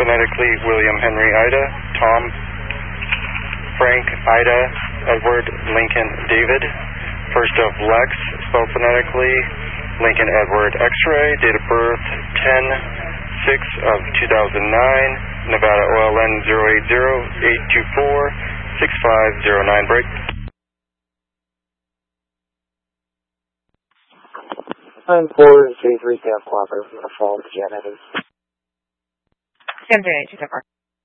phonetically William Henry Ida, Tom, Frank Ida, Edward Lincoln David. First of Lex, spelled phonetically Lincoln Edward X-ray, date of birth 10/6 of 2009, Nevada OLN 080-824-6509, break. 9433 Camp Cooperative from the Falls, Janet. 73824.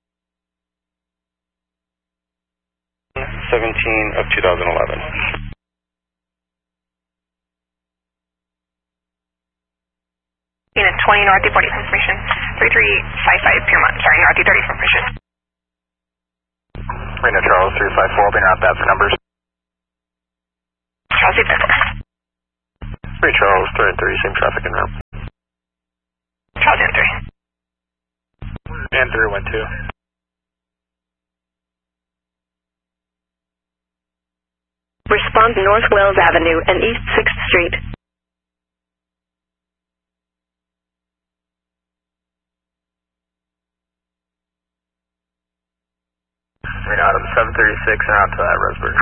17 of 2011. Unit 20 North 40 information. 3355 Piermont, carrying North 30 information. Reno Charles 354, being out that's numbers. Charles 354. 3 Charles 33, same traffic en route. Charles and 3. And 312. Respond North Wells Avenue and East 6th Street. Reno Adam 736 and out to Roseburg.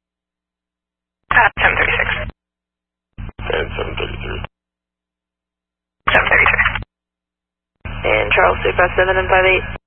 736. And 733. 736. And Charles 357 and 58.